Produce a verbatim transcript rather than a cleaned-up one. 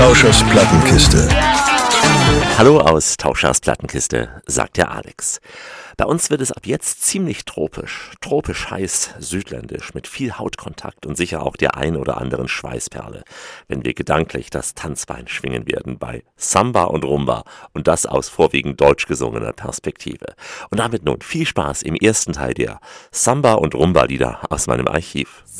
Tauschers Plattenkiste. Hallo aus Tauschers Plattenkiste, sagt der Alex. Bei uns wird es ab jetzt ziemlich tropisch, tropisch heiß, südländisch, mit viel Hautkontakt und sicher auch der ein oder anderen Schweißperle, wenn wir gedanklich das Tanzbein schwingen werden bei Samba und Rumba und das aus vorwiegend deutsch gesungener Perspektive. Und damit nun viel Spaß im ersten Teil der Samba und Rumba Lieder aus meinem Archiv.